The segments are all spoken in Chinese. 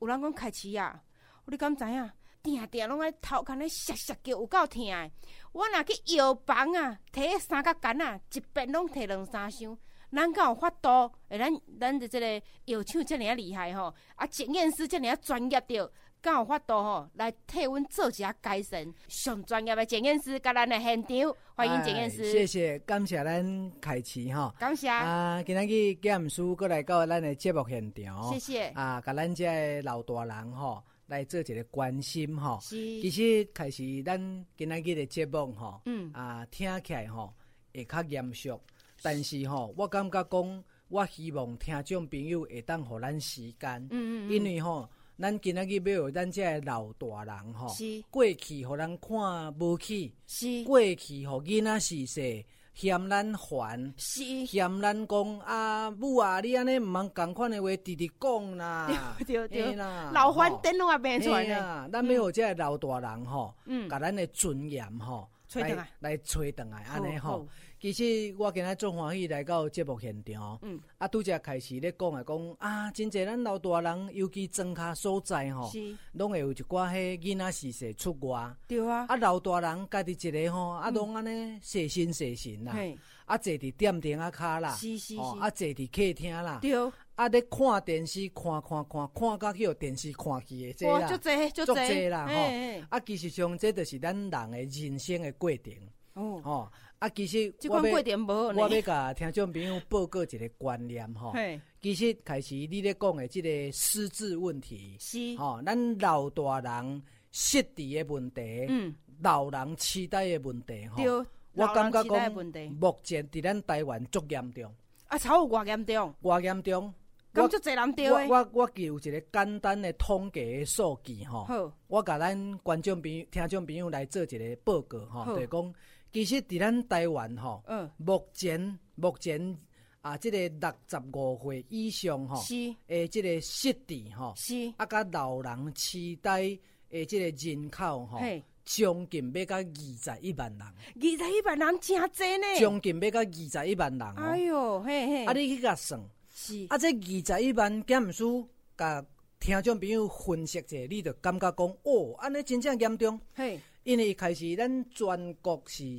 人讲开市啊，你敢知影？定定拢爱头壳咧削削叫，有够疼的。我若去药房啊，摕迄三角杆啊，一遍拢摕2、3箱。咱敢有法度？咱的这个药厂遮尔啊厉害吼，啊，检验师遮尔啊专业着，敢有法度吼来替阮做一下改善？上专业的检验师，甲咱的现场欢迎检验师。 谢谢，感谢咱开市吼。 感谢今仔日检验师过来到咱的节目现场。 谢谢甲咱这的老大人吼。来做一个关心吼，其实开始咱今仔日的节目吼，听起来吼会较严肃，但是吼，我感觉讲，我希望听众朋友会当互咱时间，因为吼，咱今仔日要有咱这的老大人吼，过去互咱看无起，过去互囡仔时势。嫌咱烦，嫌咱讲啊，母啊，你安尼毋通共款的话直直讲啦， 对啦，老烦灯拢也变出来啦。咱要有这老大人吼，甲咱的尊严吼，来吹转来安尼吼。其实我今仔做欢喜来到节目现场，拄则开始咧讲啊，真侪咱老大人，尤其庄脚所在吼，拢会有一寡迄囡仔时势出外。对啊，老大人家己一个吼，拢安尼细心啦，坐伫店顶仔骹啦，坐伫客厅啦，对，咧看电视看到去电视看去的这啦，足济啦吼。其实上这就是咱人的人生的过程。其实我要甲听众朋友报告一个观念吼。其实开始你咧讲的这个失智问题，咱老大人失智的问题，老人痴呆的问题吼。我感觉讲，目前伫咱台湾足严重。 超有偌严重？偌严重？咁足侪人对的。 我有一个简单的统计的数据吼。我甲咱观众朋友、听众朋友来做一个报告吼，就是讲。其实伫咱台湾吼，目前这个65岁以上吼，这个失智吼，甲老人痴呆的这个人口吼，将近要到21万人。 21万人真多呢。 将近要到21万人。 哎呦，嘿， 你去甲算，这21万检验师甲听众朋友分析者，你就感觉讲，安尼真正严重。因为开始咱全国是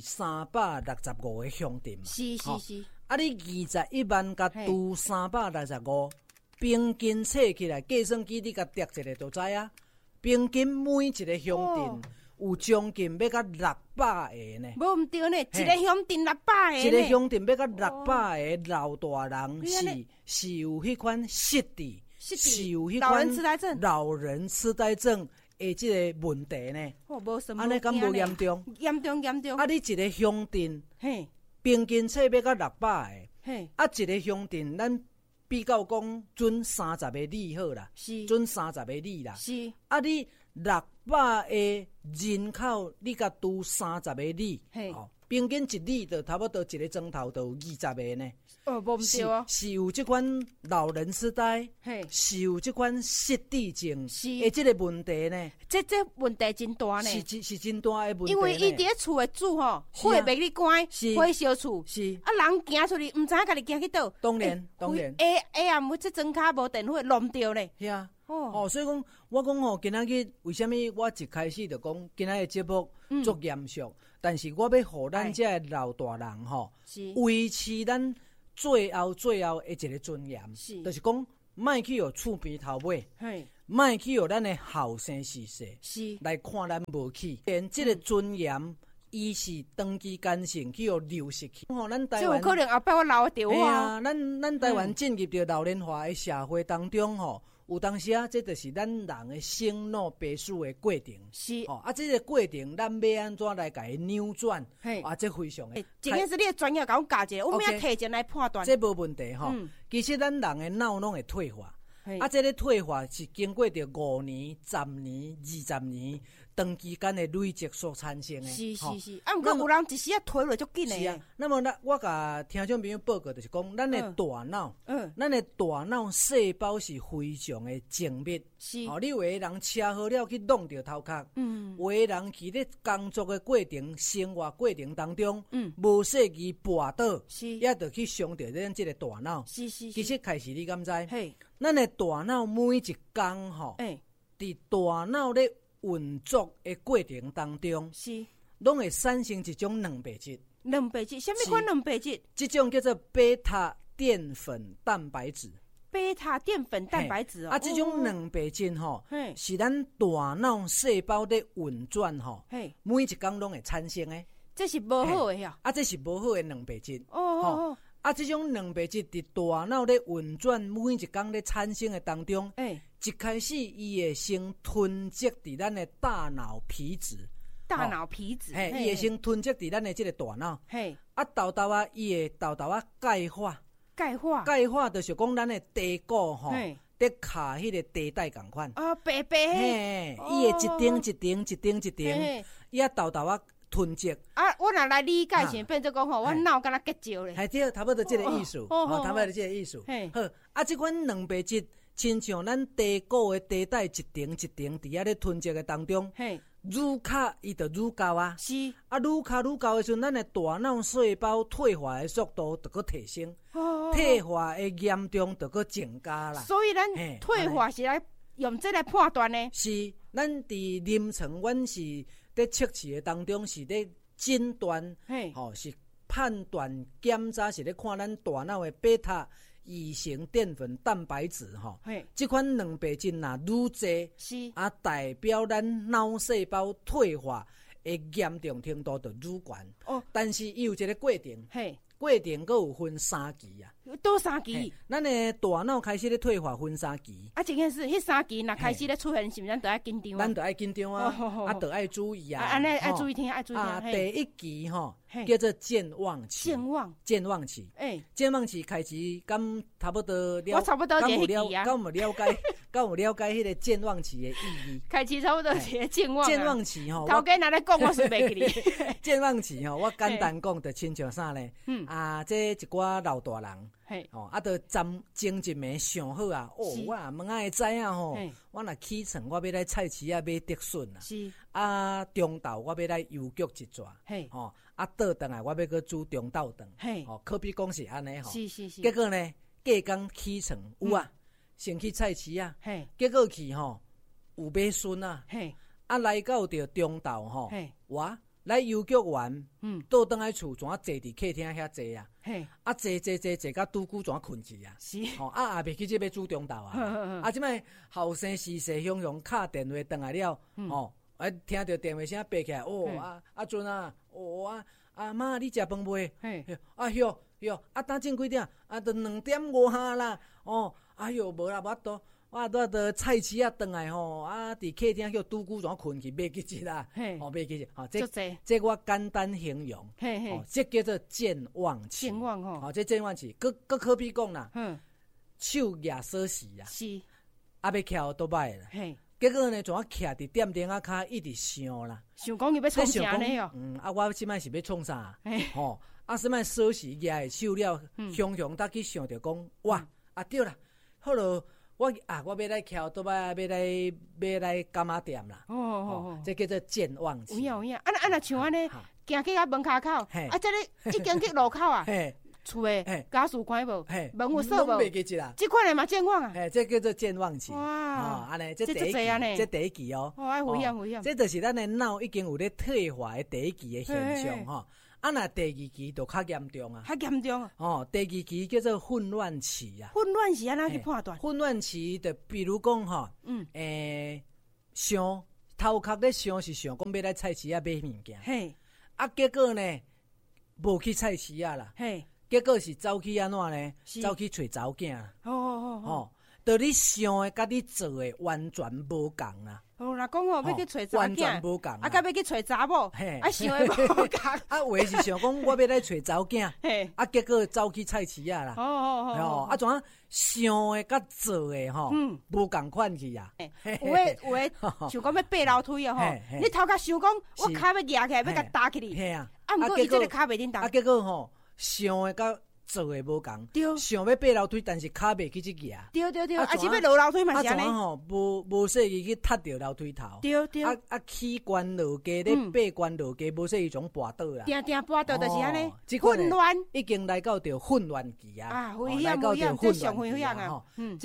365个乡镇嘛，是。你21万甲拄365，平均测起来，计算机你甲叠一个就知啊。平均每一个乡镇有将近要到600个呢。 无毋对呢，一个乡镇600个呢。 一个乡镇要到600个老大人是有迄款失智，是有迄款老人痴呆症。这个问题呢？安尼敢无严重？ 严重。 你一个乡镇，平均测要到600个，一个乡镇咱比较讲准30个里好啦，准30个里啦。你600个人口，你甲拄30个里，平均一里就差不多一个钟头就有20个呢。 无毋对哦， 是有这款老人痴呆，是有这款失智症，这个问题呢？ 这问题真大呢， 是真大的问题。 因为伊伫咧厝的煮吼，火袂哩关，火烧厝，人行出去，毋知影家己行去倒。 当然。 暗要这装卡无电火，弄掉咧。 是啊。所以讲，我讲吼，今仔日为什么我一开始就讲，今仔日节目足严肃，但是我要互咱这老大人吼，维持咱最后的一个尊严，就是讲，莫去互厝边头尾，莫去互咱的后生世来看咱无起，连这个尊严，伊是长期间性去互流失去。咱台湾， 这有可能后摆我老得着啊。 咱台湾进入到老龄化的社会当中吼。有当时这就是咱人的生老病死的过程。是这个过程，咱要安怎来甲伊扭转？这非常的。 检验师，你的专业甲我教者，我们要提前来判断。 这无问题吼。其实咱人的脑拢会退化，这个退化是经过着5年、10年、20年长期间的累积所产生的。 是。毋过有人一时退落足紧的。 是啊。那么我甲听众朋友报告就是讲，咱的大脑，咱的大脑细胞是非常的精密。是。你有的人车祸了去弄着头壳，有的人去咧工作的过程、生活过程当中，无细机跌倒，也着去伤着咱这个大脑。是。其实开始你敢知？ 咱的大脑每一工吼，伫大脑咧运作的过程当中， 是， 拢会产生一种蛋白质。 蛋白质，什么款蛋白质？ 这种叫做贝塔淀粉蛋白质。 贝塔淀粉蛋白质哦， 这种蛋白质吼，是咱大脑细胞咧运转吼，每一工拢会产生的。 这是无好的呀。 这是无好的蛋白质。 哦。 这种蛋白质伫大脑咧运转，每一工咧产生的当中，一开始伊会先囤积伫咱的大脑皮质。 大脑皮质， 伊会先囤积伫咱的这个大脑。豆豆啊，伊会豆豆啊钙化。钙化就是讲咱的地骨吼，得卡迄个地带共款。 白白。 伊会一丁一丁一丁一丁，伊豆豆啊囤积。 我若来理解是变做讲吼，我脑敢若结石咧。 对，差不多这个意思。差不多这个意思。好，这款蛋白质，亲像咱地骨的地带一丁一丁伫遐咧囤积的当中。愈卡伊就愈高啊， 是愈卡愈高的时阵，咱的大脑细胞退化的速度就搁提升，退化的严重就搁增加啦。 所以咱退化是来用这来判断呢？ 是，咱伫临床，阮是在测试的当中是咧诊断，是判断检查是咧看咱大脑的贝塔异型淀粉蛋白质吼，这款蛋白质若愈济，是代表咱脑细胞退化的严重程度就愈悬。但是伊有一个过程，过程佫有分3期啊。 多3期？ 咱的大脑开始咧退化分3期。 这件事，迄3期若开始咧出现，是毋是咱就要紧张？ 咱就要紧张啊，就要注意啊。 安尼爱注意听，爱注意听。 第一期吼叫做健忘期。健忘期。健忘期开始，敢差不多了。 我差不多第一期啊。 敢有了解？敢有了解迄个健忘期的意义？ 开始差不多是健忘。 健忘期吼， 头家拿来讲，我是袂记哩。 健忘期吼，我简单讲，就亲像啥咧？这一寡老大人。就前一暝想好啊，我问会知影吼，我若起床，我要来菜市啊买竹笋啊，中昼我要来邮局一逝，倒转来我要去煮中昼饭，可比讲是安尼吼。结果呢，隔工起床有啊，先去菜市啊，结果去吼有买笋啊，来到着中昼吼，我来邮局完，倒转来厝，怎坐伫客厅遐坐啊？坐到拄久怎困去啊？是，也袂记要煮中昼啊！即摆后生时势汹汹，敲电话转来了，听到电话声爬起来，阵啊，妈，你食饭未？哟，等阵几点？都2点5下啦，无啦，无多。我到菜市啊，转来吼，伫客厅叫拄久怎困去，袂记起啦，袂记起，这我简单形容，这叫做健忘期。 健忘吼， 这健忘期，佫可比讲啦，手举锁匙啊，是，要徛倒摆啦，结果呢，怎徛伫点灯仔骹一直想啦， 想讲伊要创啥呢哟？ 我即摆是要创啥？什么锁匙举的手了，雄雄搭去想着讲，哇，对啦，好咯。我要来徛倒摆，要来柑仔店啦。这叫做健忘期。 有影，若像安尼，行去门口口，这里已经去路口啊，厝的家属关无，门有锁无， 袂记起啦。 这款的嘛健忘啊。 这叫做健忘期。 哇， 安尼，这第一期，这第一期哦。 爱有影。 这就是咱的脑已经有咧退化的第一期的现象吼。若第二期就较严重啊！ 较严重啊！ 第二期叫做混乱期啊！ 混乱期安怎去判断？ 混乱期就比如讲吼，想头壳咧想是想讲要来菜市啊买物件，结果呢无去菜市啊啦，结果是走去安怎呢？走去找查某囝啦，就你想的甲你做的完全无共啊！ 若讲要去找查某囝， 完全无共， 甲要去找查某，想的无共。 有的是想讲我要来找查某囝，结果走去菜市啊啦，怎想的甲做的吼，无共款去啊。 有的想讲要爬楼梯啊吼，你头壳想讲我骹要举起来要甲搭起哩，毋过伊这个骹袂顶动。 结果吼想的甲做诶无共，想要爬楼梯，但是骹袂去去举。 对，是要落楼梯嘛是安尼。 吼，无说伊去踢着楼梯头。对。起悬落低咧，爬悬落低，无说伊种跋倒啊。 定跋倒就是安尼。混乱已经来到着混乱期啊。 危险，这上危险啊。 这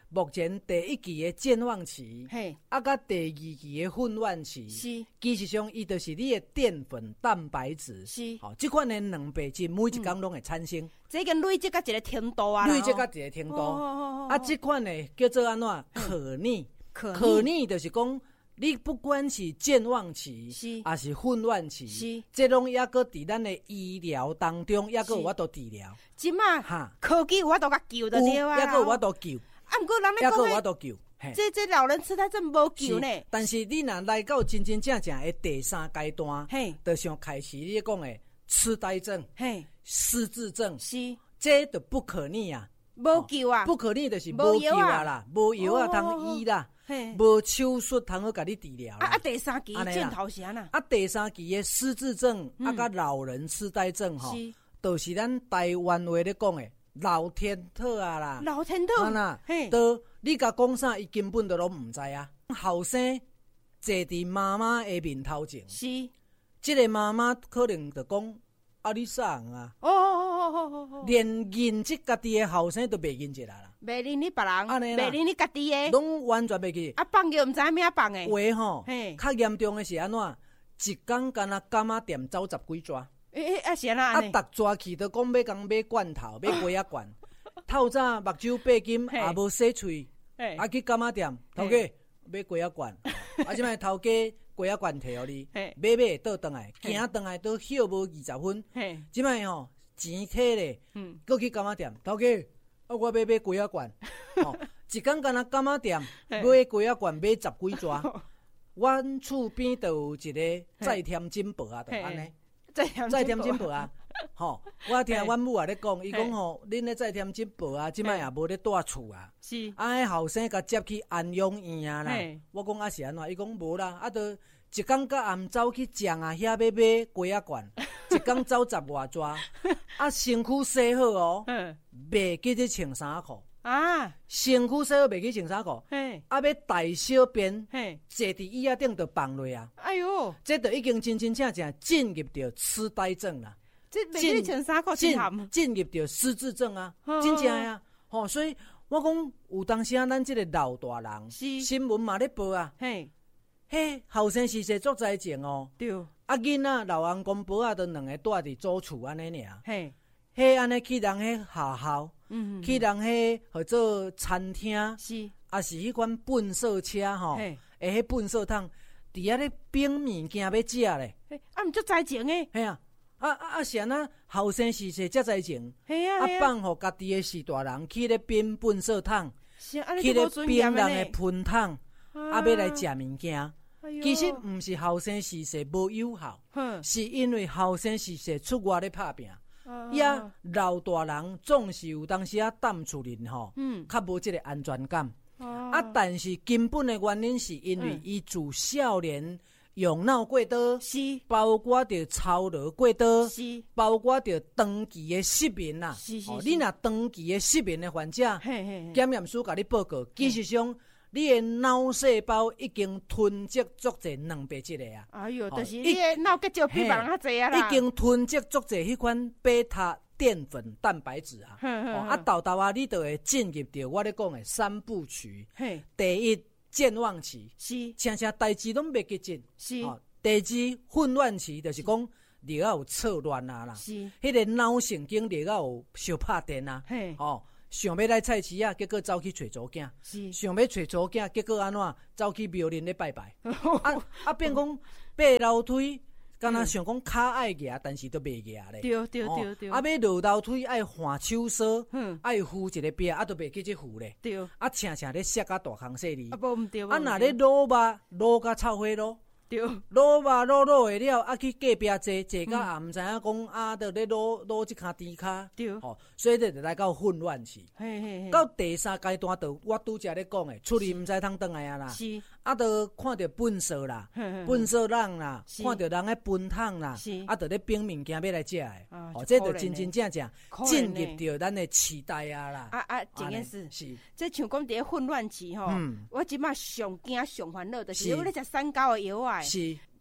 目前第一期的健忘期，啊，甲第二期的混乱期，其实上伊就是你的淀粉、蛋白质，即款的两白质每一工拢会产生。 这个累积到一个程度啊， 累积到一个程度。啊，即款的叫做安怎？可逆。可逆就是讲，你不管是健忘期，还是混乱期，这拢抑搁伫咱的医疗当中，抑搁有法度治疗。 即马科技有法度甲救就对啊， 抑搁有法度救。 啊，毋过人咧讲，抑搁有法度救。 这老人痴呆症无救呢。 但是你若来到真正的第3阶段，就像开始你讲的痴呆症、失智症，这就不可逆啊， 无救啊， 不可逆就是无救啊啦，无药啊通医啦。无手术通好甲你治疗啦。 啊，第3期箭头是安那？ 啊，第3期的失智症，甲老人痴呆症吼，就是咱台湾话咧讲的老天特啊啦。 老天特， 都你甲讲啥，伊根本都拢唔知啊。后生坐伫妈妈的面头前，即个妈妈可能就讲啊，你啥人啊？连认识家己的后生都袂认识啦。 袂认你别人，袂认你家己的， 拢完全袂记。 啊，放叫毋知影放的。 话吼，较严重的是安怎？一工干那柑仔店走10几抓。 啊是安那？ 啊，逐抓去都讲要讲买罐头，买鸡仔罐。透早目睭八金也无洗喙，啊去柑仔店，头家买鸡仔罐。啊，即摆头家鸡仔罐摕互你，买倒转来，行转来都歇无20分。即摆吼钱摕咧，搁去柑仔店，头家。啊，我要买鸡仔罐，一工干那柑仔店买鸡仔罐买10几抓。阮厝边就有一个再添金箔啊，就安尼。再添金箔啊，吼！我听阮母也咧讲，伊讲吼，恁咧再添金箔啊，即摆也无咧住厝啊。是。啊，迄后生甲接去安养院啊啦。我讲啊是安怎？伊讲无啦，啊，都一工到暗走去酱啊遐要买鸡仔罐，一工走10外抓，啊，身躯洗好哦，袂记得穿衫裤。啊，身躯洗好袂去穿衫裤，啊，要大小便，坐伫椅仔顶就放落啊！哎哟，这就已经真正进入到痴呆症啦。 这袂去穿衫裤进入到失智症啊，真正啊！吼，所以我讲有当时啊，咱这个老大人，新闻嘛咧报啊，嘿，后生时势足灾情哦。对，啊，囡仔老公公婆啊，都两个住伫祖厝安尼尔。嘿，安尼去人迄学校。去人迄号做餐厅，是，啊是迄款粪扫车吼，迄粪扫桶，伫遐咧冰物件要食咧， 啊毋足灾情诶， 嘿啊，是安那后生时势遮灾情，啊放互家己诶是大人去咧冰粪扫桶，去咧冰人诶喷桶，啊要来食物件，其实毋是后生时势无友好，是因为后生时势出外咧拍拼。呀，老大人总是有当时啊淡厝人吼，较无即个安全感。啊，但是根本的原因是因为伊自少年用脑过多，是包括着操劳过多，是包括着长期的失眠啦。哦，你若长期的失眠的患者，检验师甲你报告，其实上你的脑细胞已经囤积足侪蛋白质的啊！ 哎呦，就是你的脑结石比别人较侪啊啦！ 已经囤积足侪迄款贝塔淀粉蛋白质啊！啊，豆豆啊，你就会进入到我咧讲的3部曲。第一，健忘期，是，常常代志拢袂记进。是。第二，混乱期，就是讲你要有错乱啊啦。是。迄个脑神经你要有小拍电啊。哦。想要来菜市啊，结果走去找祖囝；想要找祖囝，结果安怎走去庙林咧拜拜。变讲爬楼梯，敢若想讲骹爱夹，但是都袂夹咧。对。要落楼梯爱换手梢，爱扶一个壁，都袂记即扶咧。对。常咧摔甲大空细哩。无毋对。若咧撸肉撸甲臭火炉。对，撸吧撸会了，去隔壁坐到也毋知影讲就咧撸即骹猪骹。对，所以就来到混乱期。到第3阶段，就我拄则咧讲诶，出去毋知通转来啊啦。是。就看到粪扫啦，粪扫人啦，看到人诶粪桶啦，就咧冰物件要来食诶。这就真正进入到咱诶期待啊啦。 这件事是，这像讲伫混乱期吼，我即马上惊上烦恼，就是我咧食3高诶药啊。是，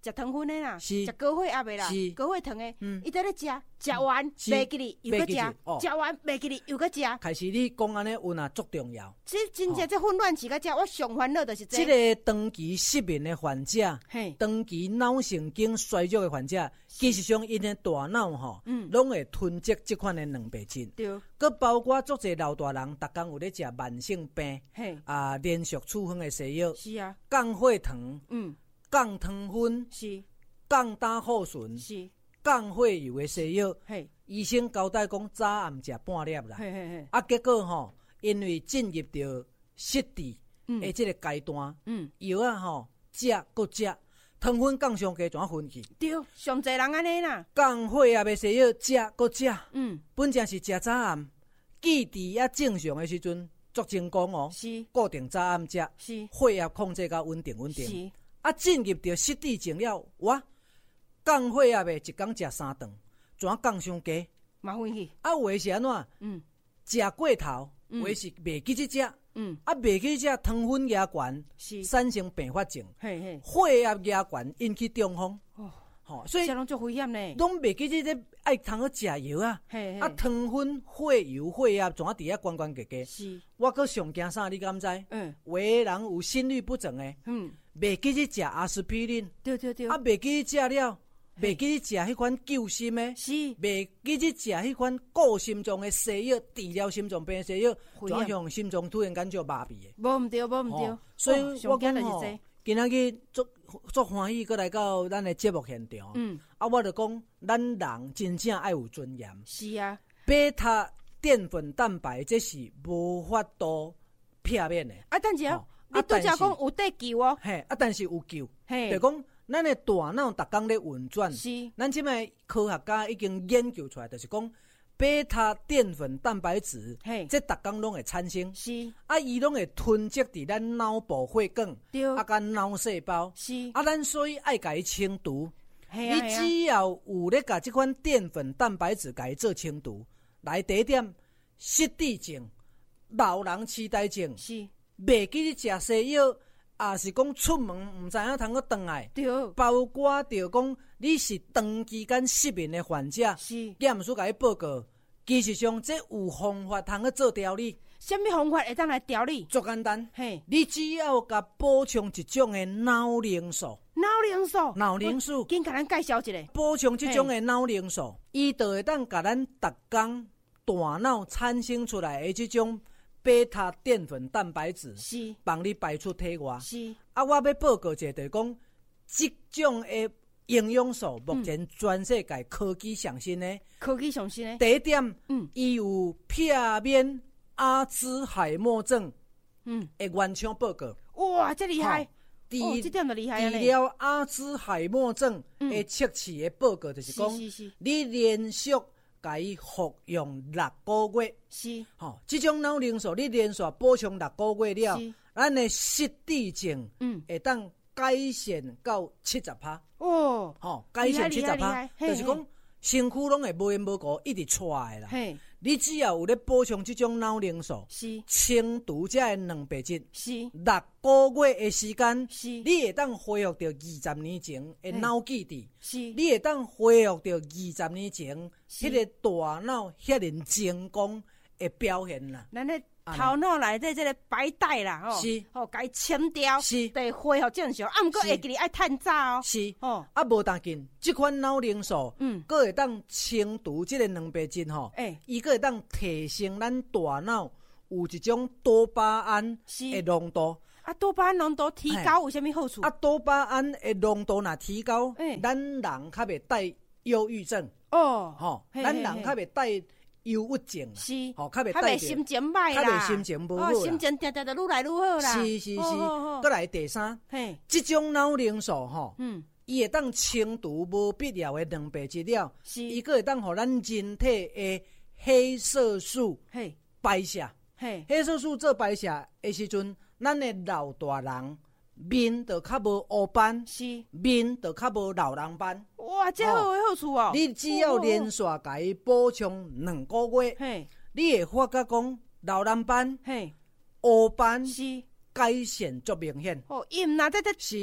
食糖分的啦， 食高血压的啦，高血糖的，伊在咧食完袂记哩又搁食，食完袂记哩又搁食。 开始你讲安尼有啊，足重要。 这真正这混乱期甲遮，我上烦恼就是这个长期失眠的患者，长期脑神经衰弱的患者，其实上因的大脑吼，拢会囤积这款的蛋白质。 对， 佮包括足侪老大人，逐工有咧食慢性病，连续处方的西药， 是啊， 降血糖，降糖分， 是， 降胆固醇， 是。 降血油的西药，医生交代讲早暗食半粒啦，结果吼，因为进入到失智的这个阶段，药啊吼食搁食，糖分降上加全分去。 对，上侪人安尼啦。 降血压的西药食搁食，本正是食早暗，记忆也正常的时阵足成功哦。 是， 固定早暗食， 是， 血压控制到稳定。 是， 进入到失智症了，哇！降血压的一工食3顿，全降伤加， 麻烦去。 有的是安怎？食过头，有的是袂记去食，袂记食糖分压悬，产生并发症，血压压悬引起中风。 所以这拢足危险呢。 拢袂记咧爱通好食药啊，糖分、血油、血压全伫遐关关计计。 是， 我搁上惊啥？你敢知？有的人有心律不整的，袂记去食阿司匹林， 对， 袂记去食了。袂记去食迄款救心的， 是袂记去食迄款固心脏的西药，治疗心脏病的西药，转向心脏突然间就麻痹的。 无毋对。 所以我讲吼，今仔日足欢喜，搁来到咱的节目现场。我就讲，咱人真正爱有尊严。 是啊， 贝塔淀粉蛋白这是无法度避免的。 但是你拄则讲有得救哦。 但是有救，就讲。咱的大脑逐工咧运转， 是。 咱即摆科学家已经研究出来，就是讲贝塔淀粉蛋白质，这逐工拢会产生， 是。 伊拢会囤积伫咱脑部血管，甲脑细胞， 是。 咱所以爱甲伊清除。你只要有咧甲即款淀粉蛋白质甲伊做清除，来第一点，失智症、老人痴呆症， 是。 袂记去食西药。是讲出门毋知影通去转来，包括着讲你是长期间失眠的患者，检叔甲伊报告，其实上这有方法通去做调理。 什么方法会当来调理？ 足简单，你只要甲补充一种的脑凝素。脑凝素， 紧甲咱介绍一下。 补充这种的脑凝素，伊就会当甲咱逐工大脑产生出来的这种。贝塔淀粉蛋白质是帮你排出体外。 是我要报告一下，就是讲这种的营养素，目前全世界科技上新的。第一点，伊有避免阿兹海默症的原厂报告。 哇，这厉害！这点就厉害治疗阿兹海默症的测试的报告，就是讲你连续。甲伊服用6个月， 是这种脑凝素你连续补充6个月了，咱的失智症会当改善到70%。改善70%，就是讲身躯拢会无缘无故一直出来啦。你只要有咧补充这种脑凝素，清除这个蛋白质，6个月的时间，你会当恢复到20年前的脑记忆，你会当恢复到20年前迄个大脑遐尼成功的表现啦。 咱咧头脑内底这个白带啦， 是， 甲伊清掉， 是， 得恢复正常。毋过会记哩爱趁早哦。 是，无当紧，这款脑凝素，佫会当清除这个蛋白质吼，伊佫会当提升咱大脑有一种多巴胺的浓度。 多巴胺浓度提高有啥物好处？ 多巴胺的浓度若提高，咱人较袂带忧郁症。咱人较袂带。忧郁症是， 较袂心情歹啦， 较袂心情不好啦， 心情定定就愈来愈好啦。 是，再来第三，这种脑凝素伊会当清除无必要的蛋白质了，伊佫会当互咱人体的黑色素排泄。黑色素做排泄的时阵，咱的老大人面就较无黑斑，面就较无老人斑。 哇，这好有好处哦！ 你只要连续甲伊补充2个月，你会发觉讲老人斑、黑斑改善足明显。 伊毋那是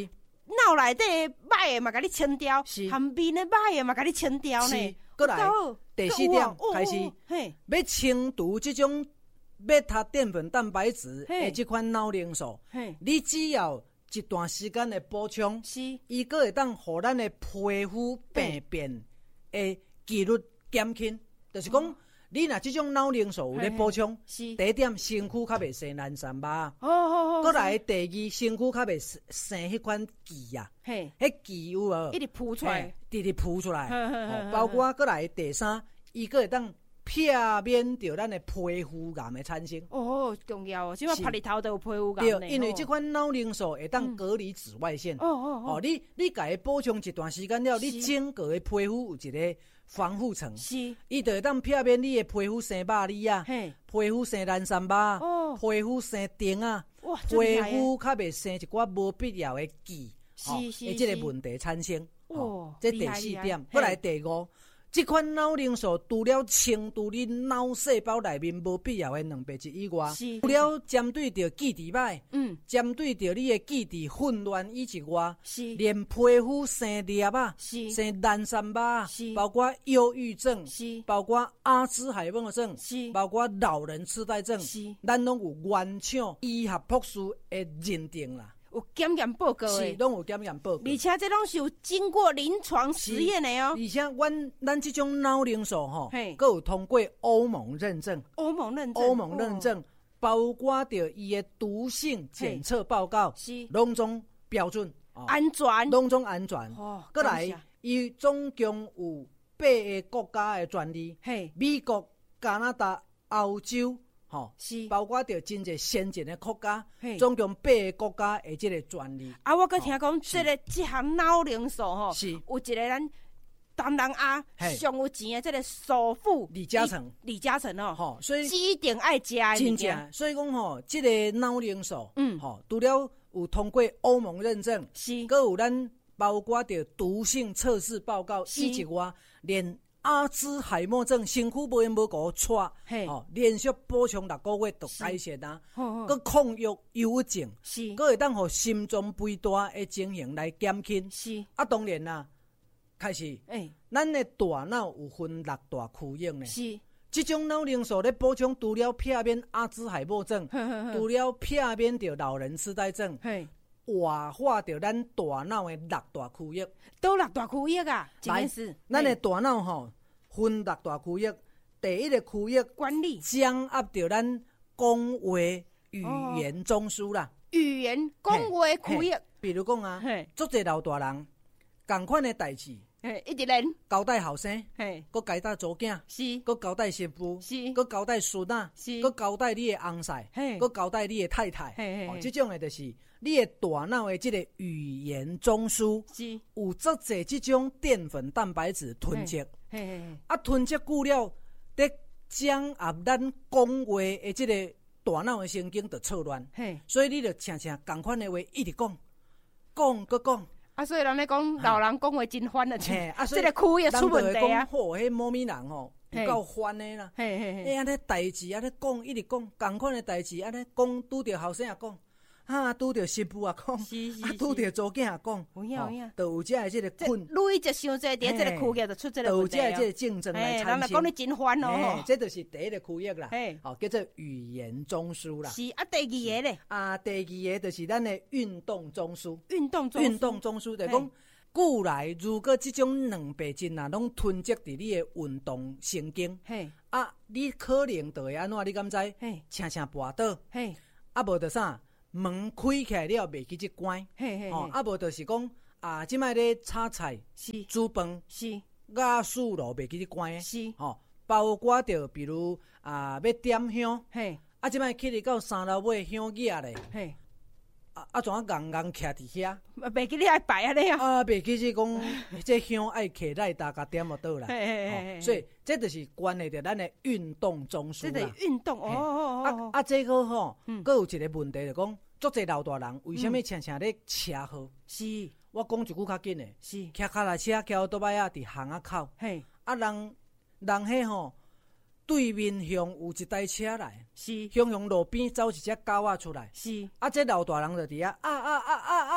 脑内底歹的嘛，甲你清掉， 是含面的歹的嘛，甲你清掉呢。 是，过来第4点开始，要清除这种要读淀粉蛋白质的这款脑凝素，你只要一段时间的补充，伊个会当互咱的皮肤病变的几率减轻。就是讲，你若这种脑凝素有咧补充，第一点身躯较袂生蓝三疤，过来第二身躯较袂生迄款痣啊，迄痣有无？ 一直扑出来， 直直扑出来，包括过来第三，伊个会当避免掉咱的皮肤癌的产生。 哦，重要哦，即摆晒日头都有皮肤癌呢。对，因为这款脑凝素会当隔离紫外线。你甲伊补充一段时间了，你整个的皮肤有一个防护层，伊就会当避免你的皮肤生肉粒啊，皮肤生蓝三疤，皮肤生钉啊，皮肤较袂生一寡无必要的痣，的这个问题产生。这第4点，过来第5。这款脑凝素除了清除你脑细胞内面无必要的蛋白质以外，除了针对着记忆歹，针对着你的记忆混乱以及外，连皮肤生裂啊、生蓝三疤，包括忧郁症，包括阿兹海默症，包括老人痴呆症，咱拢有原厂医学博士的认定啦。 有检验报告的， 是拢有检验报告， 而且这拢是有经过临床实验的哦。 而且咱这种脑凝素吼，佮有通过欧盟认证，欧盟认证包括着伊的毒性检测报告，拢总标准， 安全， 拢总安全。过来，伊总共有8个国家的专利，美国、加拿大、欧洲。包括着真侪先进的国家，总共8个国家的这个专利。 我搁听讲，这项脑凝素吼，有一个咱东南亚上有钱的这个首富李嘉诚哦， 所以一定爱食的。 真正，所以讲吼，这个脑凝素，除了有通过欧盟认证，搁有咱包括着毒性测试报告，以及外连。阿兹海默症身躯无缘无故带，连续补充6个月就改善啊，佮抗抑郁症，佮会当互心脏肥大的情形来减轻。当然啦，开始，咱的大脑有分6大区域呢。这种脑凝素咧补充，除了避免阿兹海默症，除了避免着老人痴呆症，活化着咱大脑的6大区域。 都6大区域啊！真是， 咱的大脑吼分6大区域。第1个区域管理掌握着咱讲话语言中枢啦。 语言讲话区域， 比如讲啊，足侪老大人同款的代志， 一直练交代后生，佮交代祖囝，佮交代媳妇，佮交代孙仔，佮交代你的翁婿，佮交代你的太太。这种的就是你的大脑的这个语言中枢有足侪这种淀粉蛋白质囤积，囤积久了，在掌握咱讲话的这个大脑的神经就错乱，所以你就常常同款的话一直讲，佮讲。 所以人咧讲老人讲话真烦啊，这个区域出问题啊。 吼，迄某咪人吼有够烦的啦，安尼代志安尼讲一直讲，同款的代志安尼讲，拄着后生也讲，拄着媳妇也讲，拄着祖囝也讲， 有影， 就有这个困， 累就伤济，伫这个区域就出这个问题啊。 有这个竞争来产生。 人讲你真烦哦， 这就是第1个区域啦，叫做语言中枢啦。 是啊，第2个咧？ 第2个就是咱的运动中枢。 运动中枢就讲，古来如果这种蛋白质啊，拢囤积伫你的运动神经，你可能就会安怎？你敢知？常常跋倒，无就啥？门开起来了，袂记去关，无就是讲即摆咧炒菜、煮饭、雅素炉袂记去关，包括着比如要点香，即摆去哩到3楼尾香额咧，怎啊硬徛伫遐？ 袂记你爱摆安尼啊？ 袂记是讲这香爱徛来大家点就倒啦，所以这就是关系着咱的运动中枢啦。 这运动这个吼，佫有一个问题就讲，足侪老大人为什么常常咧车祸？ 是， 我讲一句较紧的， 是骑脚踏车、骑奥多摆啊，伫巷仔口，人迄吼对面向有一台车来，向路边走一只狗仔出来，这老大人就伫遐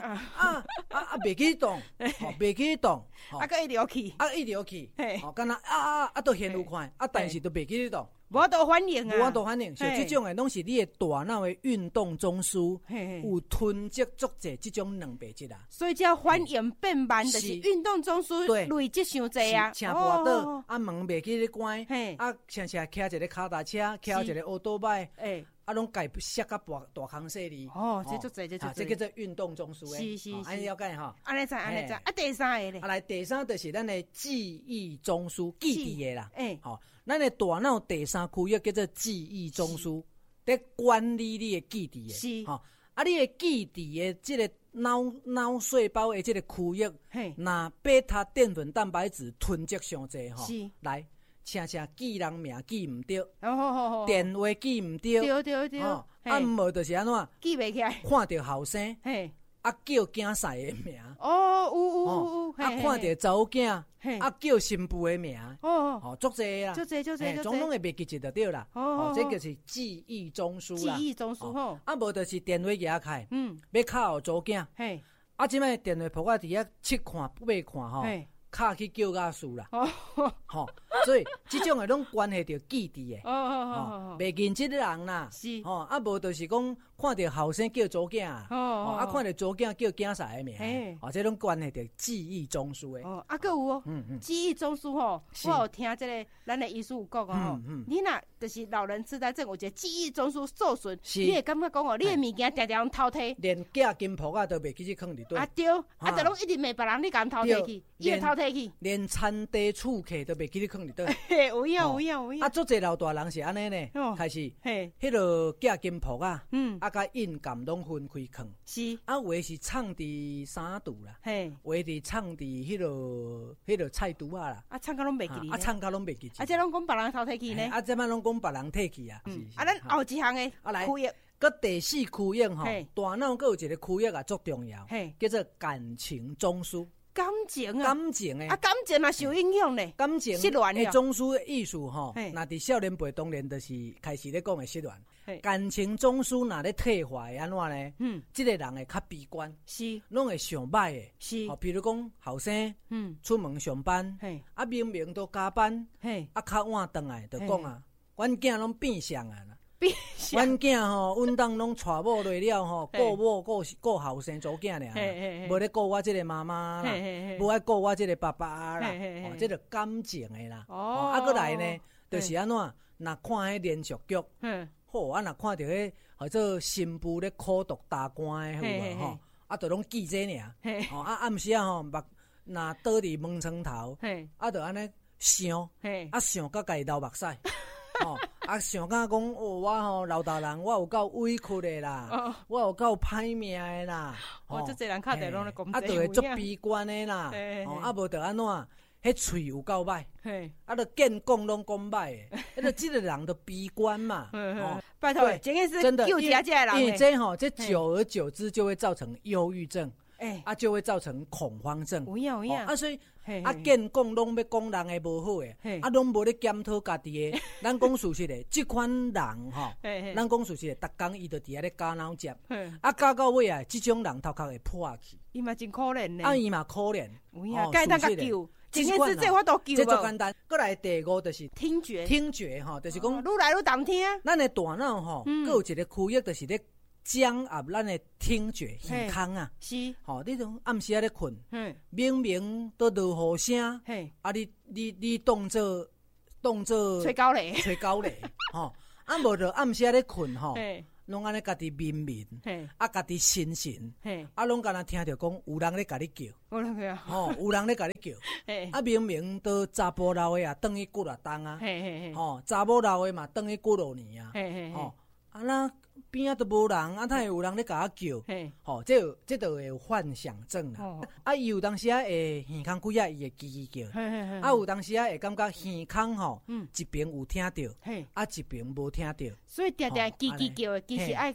袂去动，袂去动， 啊，佮一直去， 一直要去，敢若都现有看，但是都袂去动。 无法度反应啊！ 无法度反应，像这种的，拢是你的大脑的运动中枢有囤积足济这种蛋白质啊。 所以叫反应变慢，就是运动中枢累积伤济啊。 请跋倒，门袂去咧关，常常骑一个脚踏车，骑一个奥多摆，拢家摔甲大坑细哩。 这足济， 这叫做运动中枢诶。 是， 安尼了解吼？ 安尼知。第三个咧？ 来，第三就是咱的记忆中枢，记忆的啦。咱的大脑第三区域叫做记忆中枢，在管理你的记忆的。 是， 你的记忆的这个脑细胞的这个区域，那贝塔淀粉蛋白质囤积上济是， 来，常记人名记唔对， 电话记唔对，对，无就是安怎记袂起来， 看到后生，叫囝婿的名， 有， 看到查某囝。叫新妇的名，足济啦， 足济， 总拢会袂记就对啦。这就是记忆中枢啦。 记忆中枢无就是电话举开，要敲互查囝，即摆电话簿伫遐7看8看敲去叫家事啦。所以这种的拢关系到记忆的，袂认真的人啦。 是， 无就是讲看到后生叫查囝，看到查囝叫囝婿的名，这拢关系到记忆中枢的。 佮有哦，记忆中枢我有听这个咱的医师有讲哦，你若就是老人痴呆症，有一个记忆中枢受损，你会感觉讲哦，你的物件常常偷摕， 连寄金箔都袂记去放伫底。 对，就拢一直骂别人，你甲偷摕去，伊会偷摕去， 连餐地厝客都袂记去放伫底。 有影。 足侪老大人是安尼呢，开始，迄落寄金箔甲印鑑拢分开放。 是， 有的是藏伫衫肚啦，有的是藏伫迄落菜肚啦， 藏甲拢袂记， 藏甲拢袂记。 这拢讲别人偷摕去呢？ 这摆拢讲别人摕去啊。 咱后一项的区域， 佮第四区域大脑佮有一个区域也足重要，叫做感情中枢。 感情啊， 感情诶， 感情也受影响咧。 感情失恋诶，中枢的意思那伫少年辈当然就是开始咧讲的失恋。感情中枢若咧退化安怎呢？这个人会较悲观， 是， 拢会想歹的。 是， 比如讲后生，出门上班，明明都加班，较晚回来就讲啊，阮囝拢变相啊。阮囝运动拢带某落了顾某顾后生组囝尔，无咧顾我这个妈妈啦，无爱顾我这个爸爸啦，这个感情的啦。过来呢，就是安怎？若看迄连续剧，若看到迄或者新妇咧苦毒打官的有无就拢记这尔。暗时目若倒伫门床头，就安尼想，想甲家己流目屎。想甲讲我老大人，我有够委屈的啦，我有够歹命的啦。 这侪人敲地拢咧讲就会足悲观的啦。无就安怎？迄喙有够歹，就见讲拢讲歹的，这个人都悲观嘛。 拜托，真的，因为这久而久之就会造成忧郁症。就会造成恐慌症。 有影。 所以见讲拢要讲人的无好的，拢无咧检讨家己的。咱讲事实的，这款人咱讲事实的，逐工伊就伫遐咧加脑接，加到尾啊，这种人头壳会破去。 伊嘛真可怜呢。 伊嘛可怜。 有影，该当甲救。真个是这我都救无。 这足简单。过来第五就是听觉， 就是讲愈来愈动听。 咱的大脑佫有一个区域，就是咧。掌握咱的听觉耳孔啊， 是， 你种暗时咧困，明明都落雨声，你当作吹狗嘞， 无就暗时咧困拢安尼家己眠，家己神，拢敢若听着讲有人咧甲你叫，有人咧甲你叫，明明都查甫老的啊，转去几偌冬啊，查某老的嘛，转去几偌年啊，那。边都无人，他会有人咧甲我叫，这就会有幻想症啦。伊有当时会耳孔几伊会叽叽叫，有当时会感觉耳孔一边有听到，一边无听到。 所以常常叽叽叫的，其实爱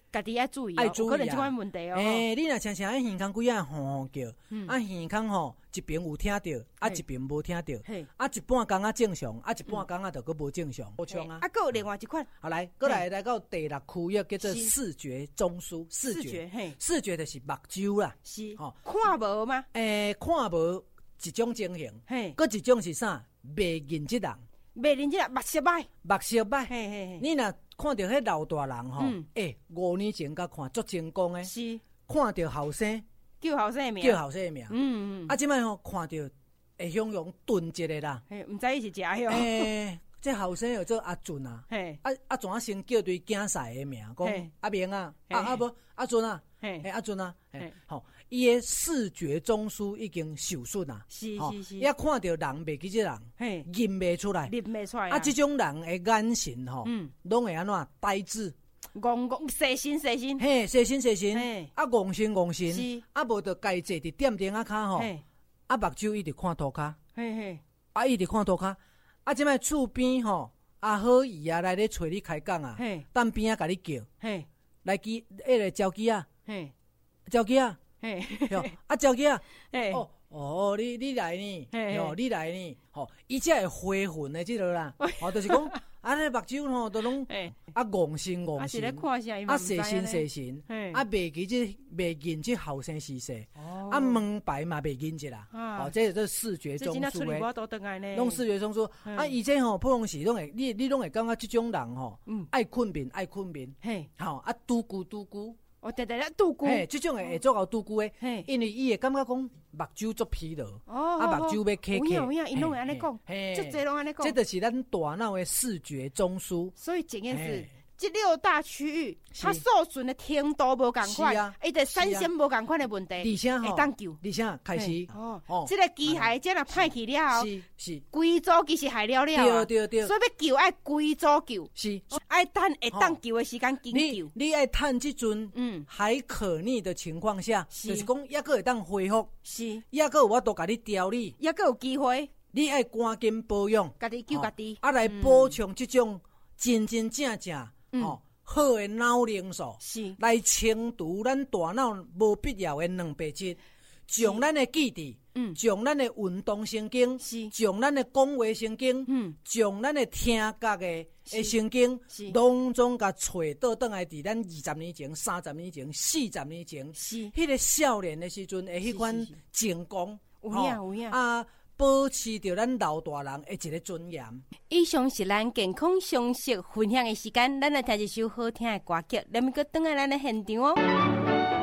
家己要注意， 爱注意可能这款问题哦。 你若常常耳孔鬼啊吼吼叫，耳孔吼一边有听到，一边无听到，一半工啊正常，一半工啊就佫无正常，好像啊。 佫有另外一款， 好来，佫来到第6区域叫做视觉中枢，视觉就是目睭啦， 是，看无吗？ 看无一种情形，佫一种是啥？袂认识人。 袂认识人，目色歹， 目色歹。你若看到迄老大人吼，5年前甲看足成功诶， 是看到后生叫后生名， 即摆吼看到会向顿一个啦， 毋知伊是食哟。 这后生叫做阿俊啊，阿俊啊先叫对囝婿诶名，讲阿明啊，无阿俊啊，阿俊啊，吼，伊诶视觉中枢已经受损啊， 是， 伊看到人袂记这人，认袂出来，啊，即种人诶眼神吼，拢会安怎呆滞， 细心， 细心，啊，戆神，啊，无就家坐伫点灯仔骹吼，啊，目睭一直看涂骹，啊，一直看涂骹。啊！即摆厝边吼，阿好姨啊来咧找你开讲啊，等边啊甲你叫，来记迄个招机啊，招机啊，啊招机啊，你来呢，你来呢，吼，伊才会回魂的即落啦，就是讲，啊，迄目睭吼都拢啊戆神，啊细心，啊袂认即后生时势，啊门牌嘛袂认即啦，这是视觉中枢诶，拢视觉中枢，啊以前吼普通时拢会，你拢会感觉即种人吼，爱困眠，吼啊拄久。 直拄久， 即种会做到拄久诶，因为伊会感觉讲目睭足疲劳，啊目睭要起， 有影，因拢会安尼讲，即侪拢安尼讲， 这就是咱大脑诶视觉中枢。 所以简言是，这6大区域，它受损的程度无共款，伊就产生无共款的问题， 而且会当救， 而且开始这个机械这若歹去了后， 是规组其实害了， 对， 所以要救爱规组救， 是爱等会当救的时间紧救， 你爱趁即阵还可逆的情况下，就是讲抑佫会当恢复， 是抑佫有法度甲你调理， 抑佫有机会， 你爱赶紧保养， 家己救家己， 啊来补充即种真正好的脑灵素， 是来清除咱大脑无必要的蛋白质，将咱的记忆，将咱的运动神经，将咱的讲话神经，将咱的听觉的神经，拢总甲找倒来伫咱20年前、30年前、40年前，迄个少年的时阵的迄款成功， 有影啊。保持着咱老大人的一个尊严。 以上是咱健康常识分享的时间，咱来听一首好听的歌曲，咱们搁转来咱的现场哦。